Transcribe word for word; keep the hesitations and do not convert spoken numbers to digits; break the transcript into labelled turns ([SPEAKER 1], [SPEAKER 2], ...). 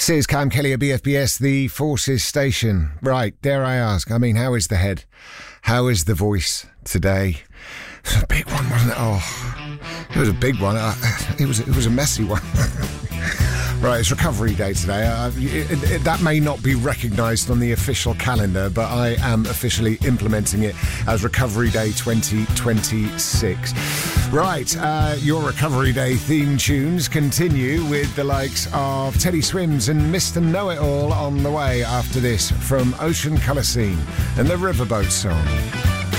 [SPEAKER 1] This is Cam Kelly at B F B S, the Forces Station. Right, dare I ask, I mean, how is the head? How is the voice today? It was a big one, wasn't it? Oh, it was a big one. Uh, it was it was a messy one. Right, it's recovery day today. Uh, it, it, that may not be recognised on the official calendar, but I am officially implementing it as Recovery Day twenty twenty-six. Right, uh, your Recovery Day theme tunes continue with the likes of Teddy Swims and Mister Know-It-All on the way after this from Ocean Colour Scene and the Riverboat Song.